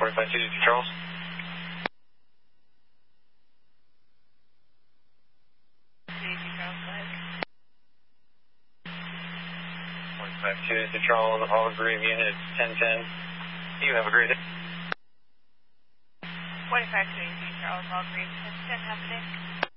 45-2 to Charles. 45-2 to Charles, all green units 1010. You have a great day. 45-2 to Charles, all green 1010, have a day.